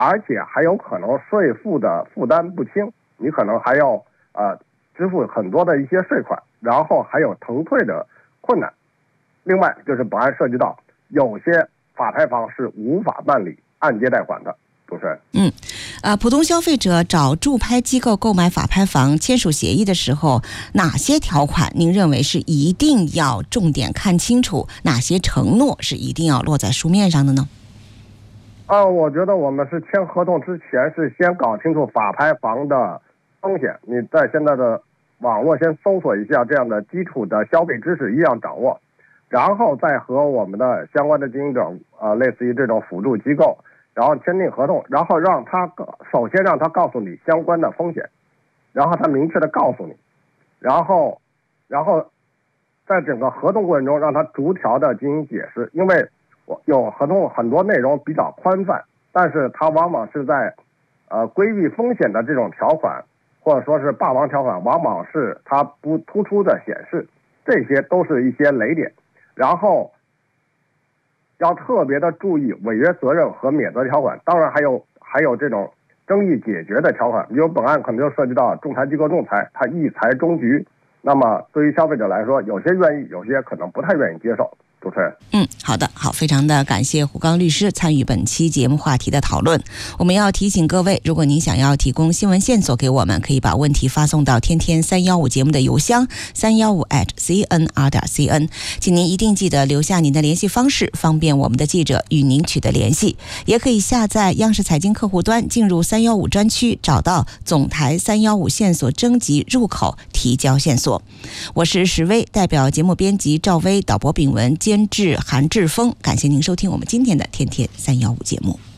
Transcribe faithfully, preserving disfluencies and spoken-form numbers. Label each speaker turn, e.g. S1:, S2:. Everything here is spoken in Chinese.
S1: 而且还有可能税负的负担不轻，你可能还要呃支付很多的一些税款，然后还有腾退的困难。另外就是本案涉及到有些法拍房是无法办理按揭贷款的。主持人，
S2: 嗯，呃，普通消费者找驻拍机构购买法拍房签署协议的时候，哪些条款您认为是一定要重点看清楚？哪些承诺是一定要落在书面上的呢？
S1: 啊，我觉得我们是签合同之前是先搞清楚法拍房的风险。你在现在的网络先搜索一下这样的基础的消费知识，一样掌握，然后再和我们的相关的经营者，呃，类似于这种辅助机构，然后签订合同，然后让他首先让他告诉你相关的风险，然后他明确的告诉你，然后，然后在整个合同过程中让他逐条的进行解释，因为有合同很多内容比较宽泛，但是它往往是在呃规避风险的这种条款，或者说是霸王条款，往往是它不突出的显示，这些都是一些雷点，然后要特别的注意违约责任和免责条款，当然还有还有这种争议解决的条款，比如本案可能就涉及到仲裁机构仲裁，它一裁终局，那么对于消费者来说，有些愿意，有些可能不太愿意接受。主持人，
S2: 嗯，好的，好，非常的感谢胡刚律师参与本期节目话题的讨论。我们要提醒各位，如果您想要提供新闻线索给我们，可以把问题发送到天天三一五节目的邮箱三一五 at c n r 点 c n， 请您一定记得留下您的联系方式，方便我们的记者与您取得联系。也可以下载央视财经客户端，进入三一五专区，找到总台三一五线索征集入口，提交线索。我是石薇，代表节目编辑赵薇，导播炳文，监制韩志峰，感谢您收听我们今天的天天三一五节目。